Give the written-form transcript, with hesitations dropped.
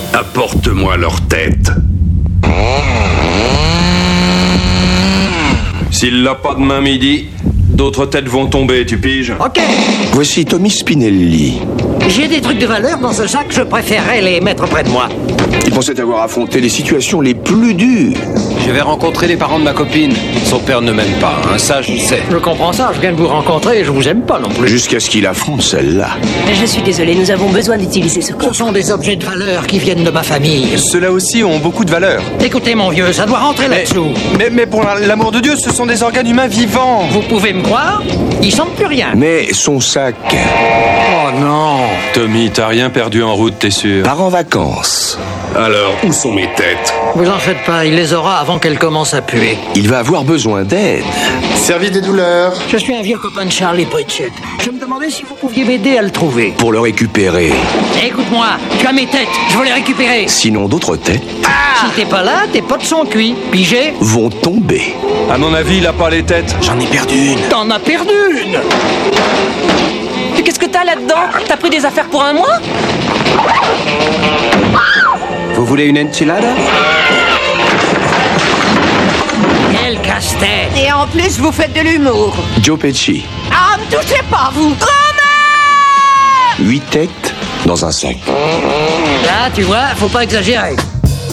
Apporte-moi leur tête. S'il l'a pas demain midi, d'autres têtes vont tomber, tu piges? Ok. Voici Tommy Spinelli. J'ai des trucs de valeur dans ce sac, je préférerais les mettre près de moi. Il pensait avoir affronté les situations les plus dures. Je vais rencontrer les parents de ma copine. Son père ne m'aime pas, hein, ça je sais. Je comprends ça, je viens de vous rencontrer et je vous aime pas non plus. Jusqu'à ce qu'il affronte celle-là. Je suis désolée, nous avons besoin d'utiliser ce corps. Ce sont des objets de valeur qui viennent de ma famille. Ceux-là aussi ont beaucoup de valeur. Écoutez mon vieux, ça doit rentrer là-dessous. Mais pour l'amour de Dieu, ce sont des organes humains vivants. Vous pouvez me croire, ils sentent plus rien. Mais son sac Oh non. Tommy, t'as rien perdu en route, t'es sûr? part en vacances. Alors, où sont mes têtes? Vous en faites pas, il les aura avant qu'elles commencent à puer. Il va avoir besoin d'aide. Service des douleurs. Je suis un vieux copain de Charlie Pritchett. Je me demandais si vous pouviez m'aider à le trouver. Pour le récupérer. Écoute-moi, tu as mes têtes, je veux les récupérer. Sinon, d'autres têtes Si t'es pas là, tes potes sont cuits. Pigé? vont tomber. À mon avis, il a pas les têtes. J'en ai perdu une. T'en as perdu une. Mais qu'est-ce que t'as là-dedans? T'as pris des affaires pour un mois? Vous voulez une enchilada? Quel casse-tête. Et en plus, vous faites de l'humour. Joe Pesci. Ah, me touchez pas, vous. 8 têtes dans un sac. Là, tu vois, faut pas exagérer.